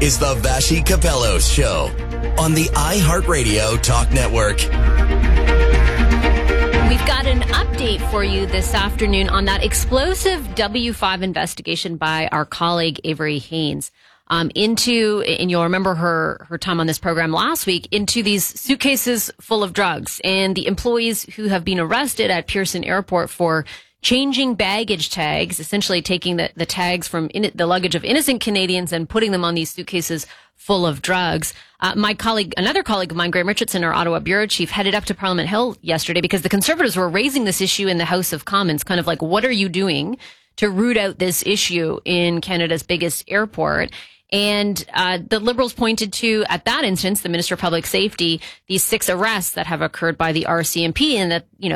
is the Vashi Capellos Show on the iHeartRadio Talk Network. We've got an update for you this afternoon on that explosive W5 investigation by our colleague Avery Haynes. And you'll remember her time on this program last week, into these suitcases full of drugs, and the employees who have been arrested at Pearson Airport for changing baggage tags, essentially taking the tags from the luggage of innocent Canadians and putting them on these suitcases full of drugs. Another colleague of mine, Graham Richardson, our Ottawa bureau chief, headed up to Parliament Hill yesterday because the Conservatives were raising this issue in the House of Commons, kind of like, what are you doing to root out this issue in Canada's biggest airport? And the Liberals pointed to, at that instance, the Minister of Public Safety, these 6 arrests that have occurred by the RCMP, and that,